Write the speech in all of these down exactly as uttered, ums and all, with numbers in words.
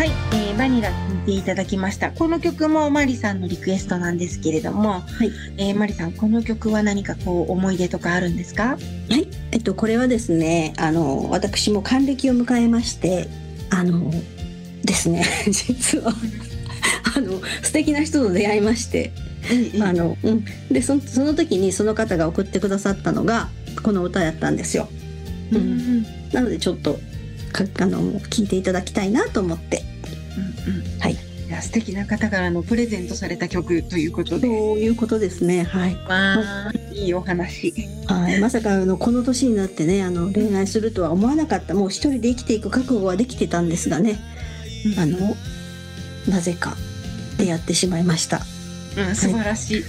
はい、えーバニラ聴いていただきました。この曲もマリさんのリクエストなんですけれども、 はい、 えーマリさん、この曲は何かこう思い出とかあるんですか？ はい、えっとこれはですね、あの私も還暦を迎えまして、あのですね実はあの素敵な人と出会いまして、あの、うん、で そ, その時にその方が送ってくださったのがこの歌やったんですよ。うんうんうん、 なのでちょっとかあの聞いていただきたいなと思って、 うんうん、 はい、 いや素敵な方からのプレゼントされた曲ということで、 そういうことですね。はい、 わー、いいお話。 はい、まさかあのこの年になってね、あの恋愛するとは思わなかった。もう一人で生きていく覚悟はできてたんですがね、あのなぜか出会ってしまいました。 うん、素晴らしい。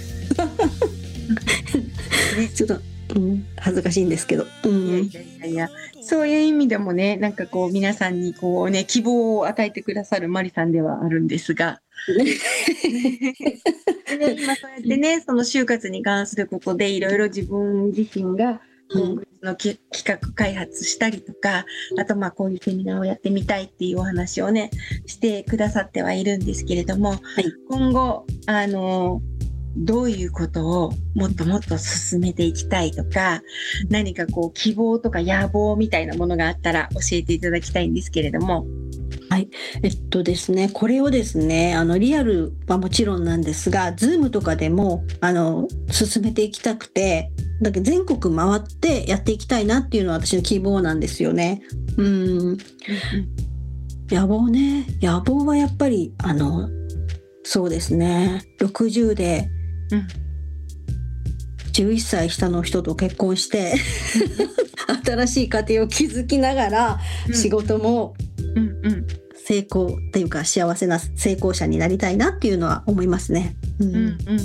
ね、 ちょっと、うん、恥ずかしいんですけど、うん、 いやいやいやいや、そういう意味でもね、なんかこう皆さんにこうね、希望を与えてくださるマリさんではあるんですが、でね、今そうやってね、その就活に関することでいろいろ自分自身がうんグッズのき企画開発したりとか、あとまあこういうセミナーをやってみたいっていうお話をね、してくださってはいるんですけれども、 はい、 今後、あの、どういうことをもっともっと進めていきたいとか、何かこう希望とか野望みたいなものがあったら教えていただきたいんですけれども。 はい、えっとですね、これをですね、あのリアルはもちろんなんですが、ズームとかでもあの進めていきたくて、だけど全国回ってやっていきたいなっていうのは私の希望なんですよね。うん、 うんうん、 野望ね、野望はやっぱりあのそうですね、ろくじゅうでうんじゅういっさい下の人と結婚して新しい家庭を築きながら仕事もうんうん、 成功っていうか幸せな成功者になりたいなっていうのは思いますね。うんうんうんうんうん。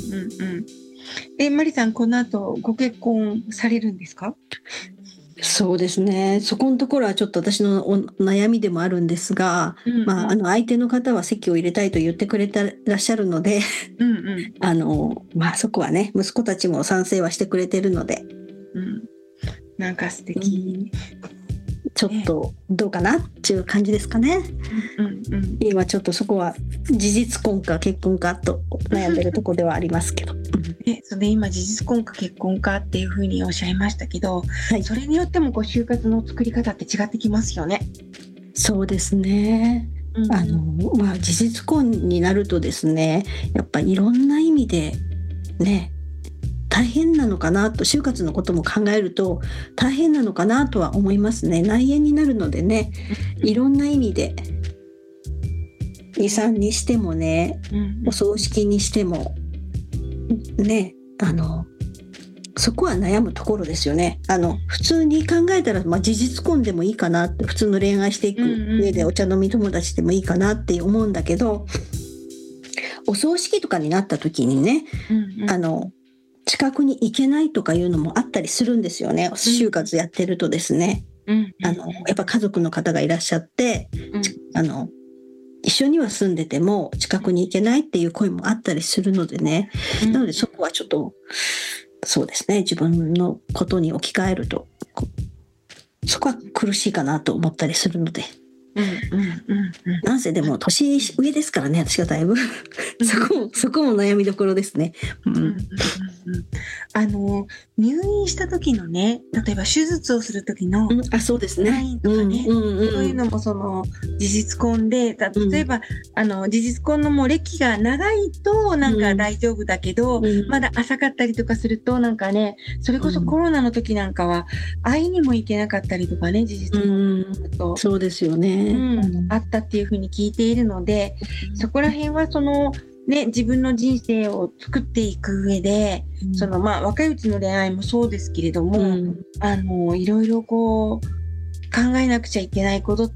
え、マリさん、この後ご結婚されるんですか？ そうですね、そこのところはちょっと私のお悩みでもあるんですが、 うんうん、 まあ、あの相手の方は籍を入れたいと言ってくれてらっしゃるのでうんうん、 あの、まあ、そこはね息子たちも賛成はしてくれてるので、 うん、なんか素う敵。 ん、ちょっとどうかなっていう感じですかね。 うんうんうん、 今ちょっとそこは事実婚か結婚かと悩んでるところではありますけど、 え、それで今事実婚か結婚かっていうふうにおっしゃいましたけど、 はい、 それによってもこう就活の作り方って違ってきますよね。 そうですね。 うんうん、 あのまあ事実婚になるとですね、やっぱいろんな意味でね大変なのかなと、就活のことも考えると大変なのかなとは思いますね。内縁になるのでね、いろんな意味で遺産にしてもね、 うんお葬式にしてもね、あのそこは悩むところですよね。あの普通に考えたら、まあ、事実婚でもいいかなって、普通の恋愛していく上でお茶飲み友達でもいいかなって思うんだけど、お葬式とかになった時にね、 うんうん、 あの近くに行けないとかいうのもあったりするんですよね。就活やってるとですね、 うんうん、 あのやっぱ家族の方がいらっしゃって、 うん、 あの一緒には住んでても近くに行けないっていう声もあったりするのでね、 うん、 なのでそこはちょっとそうですね、自分のことに置き換えるとそこは苦しいかなと思ったりするので、 うんうんうんうん、 なんせでも年上ですからね、私がだいぶそこもそこも悩みどころですね。うんうんうんうんうん、あの入院した時のね、例えば手術をする時のうん、あ、そうですラね。 インとかね、 うんうんうん、 そういうのもその事実婚で、例えば、うん、あの事実婚のもう歴が長いとなんか大丈夫だけど、うん、まだ浅かったりとかするとなんかね、それこそコロナの時なんかは会いにも行けなかったりとかね、事実婚と、 うん、そうですよね、 うん、あったっていうふうに聞いているので、そこら辺はそのね、自分の人生を作っていく上で、うん、そのまあ若いうちの恋愛もそうですけれども、うん、あのいろいろこう考えなくちゃいけないこと